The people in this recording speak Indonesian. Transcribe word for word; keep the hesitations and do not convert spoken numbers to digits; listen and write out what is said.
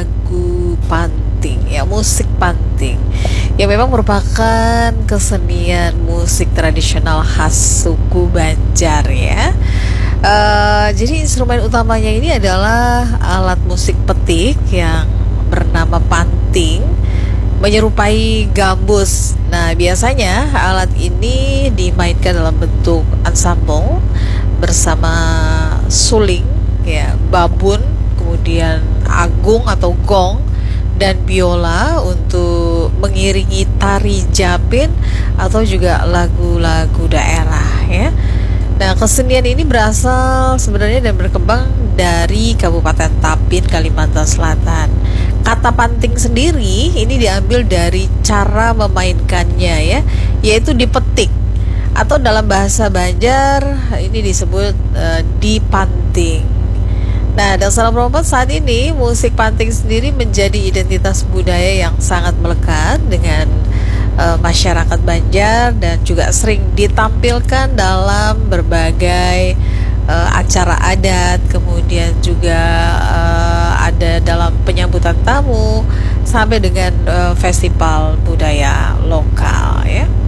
lagu panting ya, musik panting yang memang merupakan kesenian musik tradisional khas suku Banjar ya. Uh, jadi instrumen utamanya ini adalah alat musik petik yang bernama panting, menyerupai gambus. Nah, biasanya alat ini dimainkan dalam bentuk ensemble bersama suling, ya, babun, kemudian agung atau gong dan biola untuk mengiringi tari japin atau juga lagu-lagu daerah ya. Nah, kesenian ini berasal sebenarnya dan berkembang dari Kabupaten Tapin, Kalimantan Selatan. Kata panting sendiri ini diambil dari cara memainkannya ya, yaitu dipetik atau dalam bahasa Banjar ini disebut uh, dipanting. Nah, dan salam hormat, saat ini musik panting sendiri menjadi identitas budaya yang sangat melekat dengan uh, masyarakat Banjar dan juga sering ditampilkan dalam berbagai uh, acara adat, kemudian juga uh, ada dalam penyambutan tamu sampai dengan uh, festival budaya lokal ya.